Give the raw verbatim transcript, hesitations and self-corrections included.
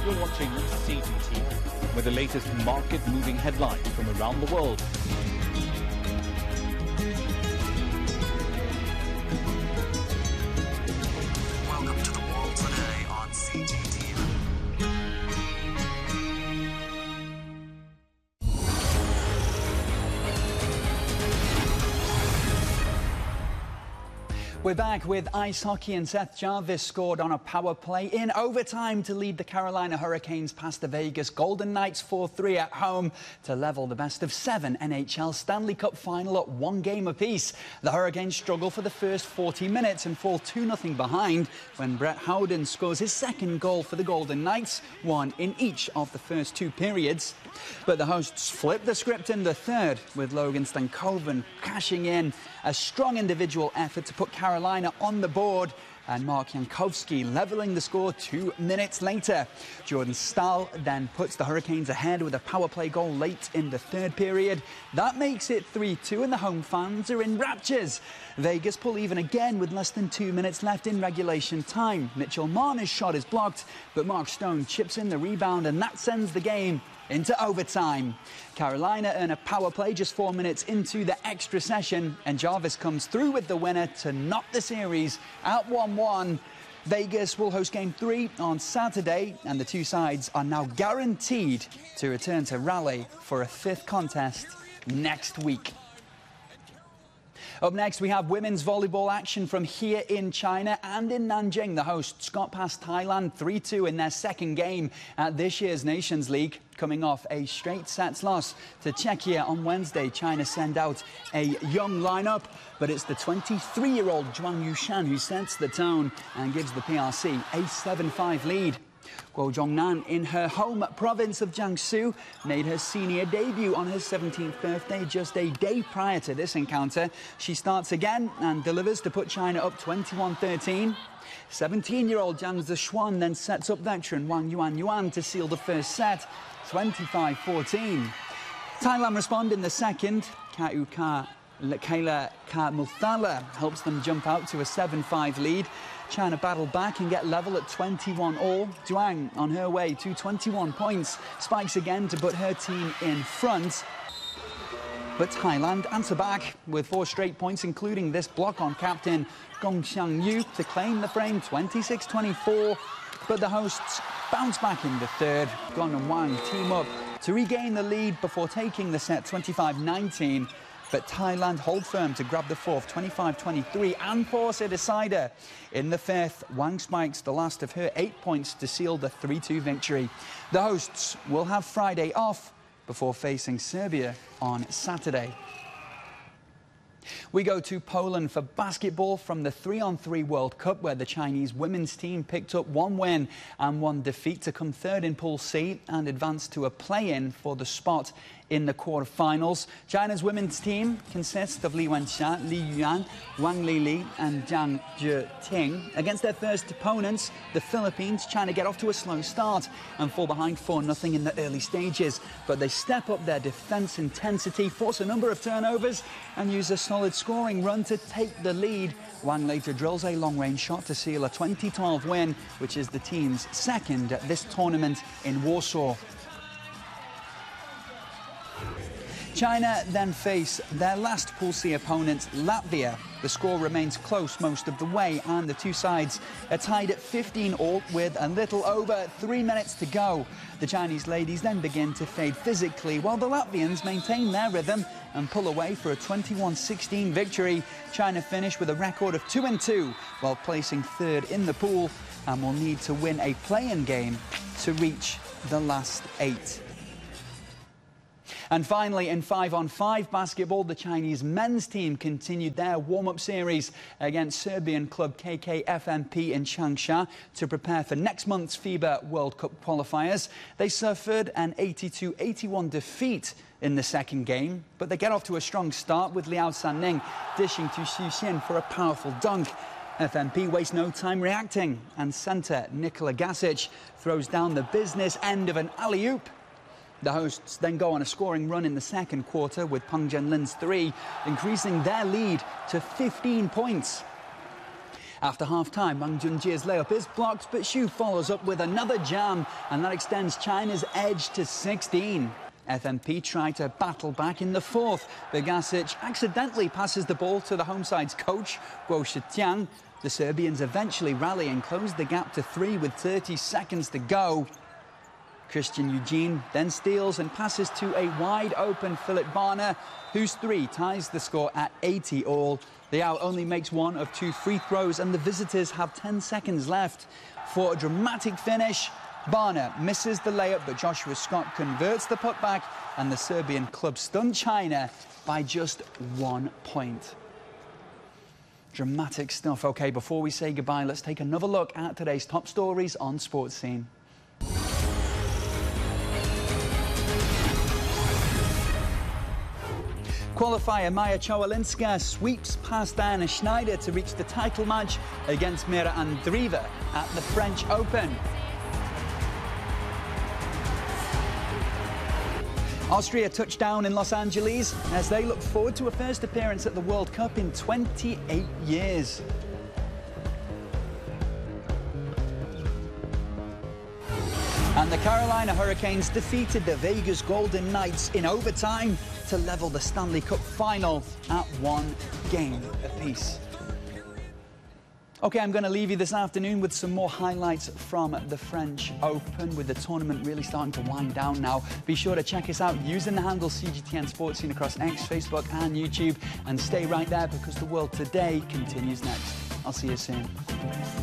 You're watching C G T V with the latest market-moving headlines from around the world. Welcome to the world today on C G T V. We're back with ice hockey, and Seth Jarvis scored on a power play in overtime to lead the Carolina Hurricanes past the Vegas Golden Knights four three at home to level the best of seven N H L Stanley Cup final at one game apiece. The Hurricanes struggle for the first forty minutes and fall two nothing behind when Brett Howden scores his second goal for the Golden Knights, one in each of the first two periods. But the hosts flip the script in the third, with Logan Stankoven cashing in a strong individual effort to put Carolina on the board, and Mark Jankowski levelling the score two minutes later. Jordan Staal then puts the Hurricanes ahead with a power play goal late in the third period. That makes it three two, and the home fans are in raptures. Vegas pull even again with less than two minutes left in regulation time. Mitchell Marner's shot is blocked, but Mark Stone chips in the rebound, and that sends the game into overtime. Carolina earn a power play just four minutes into the extra session, and Jarvis comes through with the winner to knock the series at one one. Vegas will host game three on Saturday, and the two sides are now guaranteed to return to Raleigh for a fifth contest next week. Up next, we have women's volleyball action from here in China and in Nanjing. The hosts got past Thailand three two in their second game at this year's Nations League. Coming off a straight sets loss to Czechia on Wednesday, China send out a young lineup, but it's the twenty-three-year-old Zhuang Yushan who sets the tone and gives the P R C a seven five lead. Guo Zhongnan, in her home province of Jiangsu, made her senior debut on her seventeenth birthday just a day prior to this encounter. She starts again and delivers to put China up twenty-one thirteen. seventeen-year-old Jiang Zishuan then sets up veteran Wang Yuan Yuan to seal the first set, twenty-five fourteen. Thailand respond in the second. Ka'uka Kayla Kamuthala helps them jump out to a seven five lead. China battle back and get level at twenty-one all. Zhuang on her way to twenty-one points, spikes again to put her team in front. But Thailand answer back with four straight points, including this block on captain Gong Xiangyu to claim the frame, twenty-six twenty-four. But the hosts bounce back in the third. Gong and Wang team up to regain the lead before taking the set twenty-five nineteen. But Thailand hold firm to grab the fourth, twenty-five twenty-three, and force a decider. In the fifth, Wang spikes the last of her eight points to seal the three two victory. The hosts will have Friday off before facing Serbia on Saturday. We go to Poland for basketball from the three on three World Cup, where the Chinese women's team picked up one win and one defeat to come third in Pool C and advance to a play-in for the spot in the quarterfinals. China's women's team consists of Li Wenxia, Li Yuan, Wang Lili and Zhang Zheting. Against their first opponents, the Philippines, China get off to a slow start and fall behind four nothing in the early stages. But they step up their defense intensity, force a number of turnovers and use a solid scoring run to take the lead. Wang later drills a long-range shot to seal a twenty twelve win, which is the team's second at this tournament in Warsaw. China then face their last Pool C opponent, Latvia. The score remains close most of the way, and the two sides are tied at fifteen all with a little over three minutes to go. The Chinese ladies then begin to fade physically, while the Latvians maintain their rhythm and pull away for a twenty-one sixteen victory. China finish with a record of two and two, while placing third in the pool, and will need to win a play-in game to reach the last eight. And finally, in five on five basketball, the Chinese men's team continued their warm-up series against Serbian club K K F M P in Changsha to prepare for next month's FIBA World Cup qualifiers. They suffered an eighty-two eighty-one defeat in the second game, but they get off to a strong start with Liao Sanning dishing to Xu Xin for a powerful dunk. F M P wastes no time reacting, and centre Nikola Gasic throws down the business end of an alley-oop. The hosts then go on a scoring run in the second quarter with Peng Jianlin's three, increasing their lead to fifteen points. After half-time, Wang Junjia's layup is blocked, but Xu follows up with another jam, and that extends China's edge to sixteen. F M P tried to battle back in the fourth, but Gasic accidentally passes the ball to the home side's coach, Guo Shitiang. The Serbians eventually rally and close the gap to three with thirty seconds to go. Christian Eugene then steals and passes to a wide-open Philip Barner, whose three ties the score at eighty all. The Out only makes one of two free throws, and the visitors have ten seconds left. For a dramatic finish, Barner misses the layup, but Joshua Scott converts the putback, and the Serbian club stun China by just one point. Dramatic stuff. OK, before we say goodbye, let's take another look at today's top stories on Sports Scene. Qualifier Maya Chowalinska sweeps past Diana Schneider to reach the title match against Mira Andreeva at the French Open. Austria touched down in Los Angeles as they look forward to a first appearance at the World Cup in twenty-eight years. And the Carolina Hurricanes defeated the Vegas Golden Knights in overtime to level the Stanley Cup final at one game apiece. OK, I'm going to leave you this afternoon with some more highlights from the French Open, with the tournament really starting to wind down now. Be sure to check us out using the handle C G T N Sports Scene across X, Facebook and YouTube. And stay right there, because the world today continues next. I'll see you soon.